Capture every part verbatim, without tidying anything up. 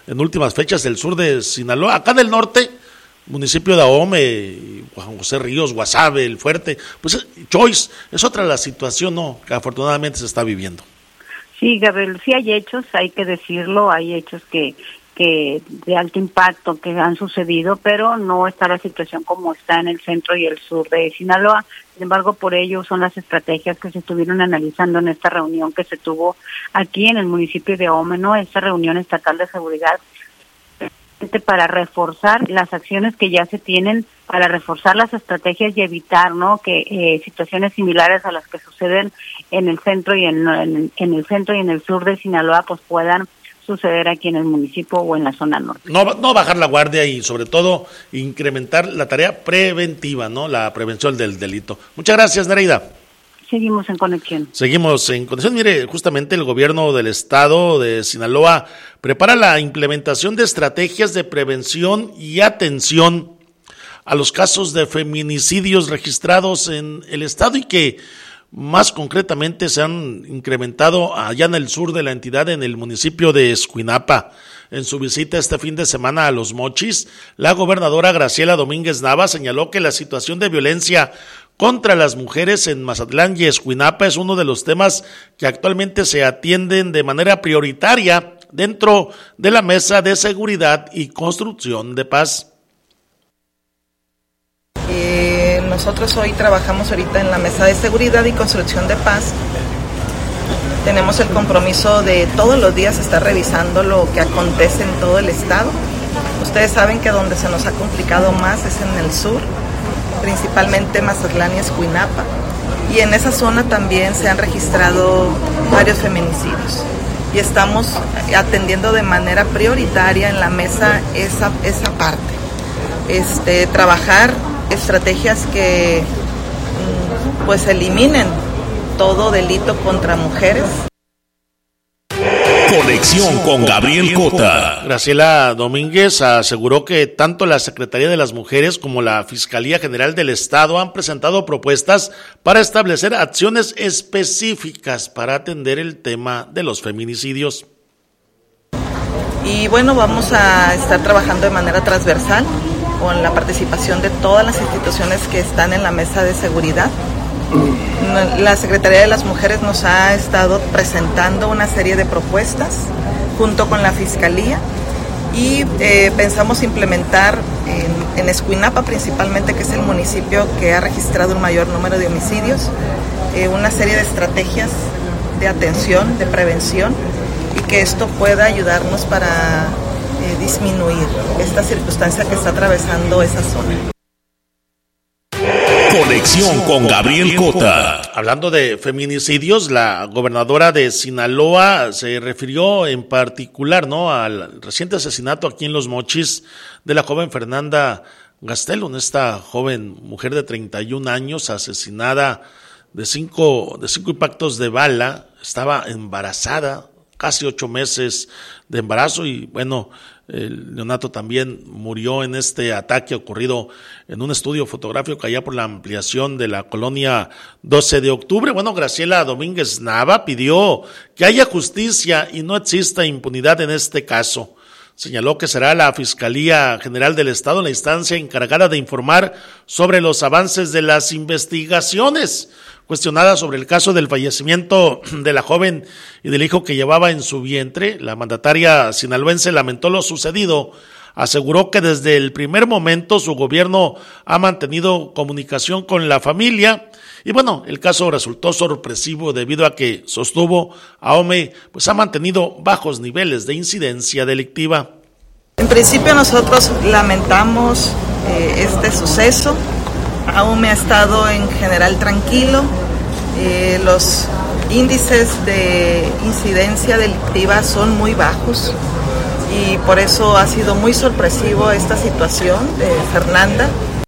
en últimas fechas del sur de Sinaloa. Acá del norte, municipio de Ahome, Juan José Ríos, Guasave, El Fuerte, pues Choice, es otra la situación, ¿no?, que afortunadamente se está viviendo. Sí, Gabriel, sí hay hechos, hay que decirlo, hay hechos que que de alto impacto que han sucedido, pero no está la situación como está en el centro y el sur de Sinaloa. Sin embargo, por ello son las estrategias que se estuvieron analizando en esta reunión que se tuvo aquí en el municipio de Ahome, ¿no? Esta reunión estatal de seguridad para reforzar las acciones que ya se tienen, para reforzar las estrategias y evitar, ¿no?, que eh, situaciones similares a las que suceden en el centro y en, en, en el centro y en el sur de Sinaloa pues puedan suceder aquí en el municipio o en la zona norte. No, no bajar la guardia y sobre todo incrementar la tarea preventiva, ¿no?, la prevención del delito. Muchas gracias, Nereida. Seguimos en conexión. Seguimos en conexión. Mire, justamente el gobierno del estado de Sinaloa prepara la implementación de estrategias de prevención y atención a los casos de feminicidios registrados en el estado y que más concretamente se han incrementado allá en el sur de la entidad, en el municipio de Escuinapa. En su visita este fin de semana a Los Mochis, la gobernadora Graciela Domínguez Nava señaló que la situación de violencia contra las mujeres en Mazatlán y Escuinapa es uno de los temas que actualmente se atienden de manera prioritaria dentro de la Mesa de Seguridad y Construcción de Paz. Eh, nosotros hoy trabajamos ahorita en la Mesa de Seguridad y Construcción de Paz. Tenemos el compromiso de todos los días estar revisando lo que acontece en todo el estado. Ustedes saben que donde se nos ha complicado más es en el sur, principalmente Mazatlán y Escuinapa, y en esa zona también se han registrado varios feminicidios y estamos atendiendo de manera prioritaria en la mesa esa, esa parte, este, trabajar estrategias que pues eliminen todo delito contra mujeres. Conexión con Gabriel Cota. Graciela Domínguez aseguró que tanto la Secretaría de las Mujeres como la Fiscalía General del Estado han presentado propuestas para establecer acciones específicas para atender el tema de los feminicidios. Y bueno, vamos a estar trabajando de manera transversal con la participación de todas las instituciones que están en la mesa de seguridad. La Secretaría de las Mujeres nos ha estado presentando una serie de propuestas junto con la Fiscalía y eh, pensamos implementar en, en Escuinapa principalmente, que es el municipio que ha registrado un mayor número de homicidios, eh, una serie de estrategias de atención, de prevención, y que esto pueda ayudarnos para eh, disminuir esta circunstancia que está atravesando esa zona. Conexión con Gabriel Cota. Hablando de feminicidios, la gobernadora de Sinaloa se refirió en particular, ¿no?, al reciente asesinato aquí en Los Mochis de la joven Fernanda Gastelum, esta joven mujer de treinta y un años asesinada de cinco, de cinco impactos de bala. Estaba embarazada, casi ocho meses de embarazo, y bueno, el neonato también murió en este ataque ocurrido en un estudio fotográfico allá por la ampliación de la colonia doce de octubre. Bueno, Graciela Domínguez Nava pidió que haya justicia y no exista impunidad en este caso. Señaló que será la Fiscalía General del Estado la instancia encargada de informar sobre los avances de las investigaciones. Cuestionada sobre el caso del fallecimiento de la joven y del hijo que llevaba en su vientre, la mandataria sinaloense lamentó lo sucedido. Aseguró que desde el primer momento su gobierno ha mantenido comunicación con la familia y bueno, el caso resultó sorpresivo debido a que, sostuvo, Ahome pues ha mantenido bajos niveles de incidencia delictiva. En principio nosotros lamentamos eh, este suceso. Ahome ha estado en general tranquilo, eh, los índices de incidencia delictiva son muy bajos y por eso ha sido muy sorpresivo esta situación de Fernanda.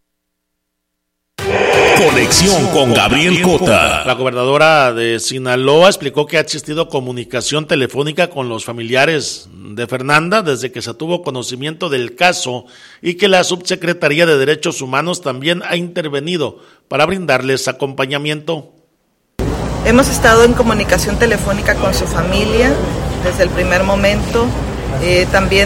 Conexión con Gabriel Cota. La gobernadora de Sinaloa explicó que ha existido comunicación telefónica con los familiares de Fernanda desde que se tuvo conocimiento del caso y que la Subsecretaría de Derechos Humanos también ha intervenido para brindarles acompañamiento. Hemos estado en comunicación telefónica con su familia desde el primer momento, eh, también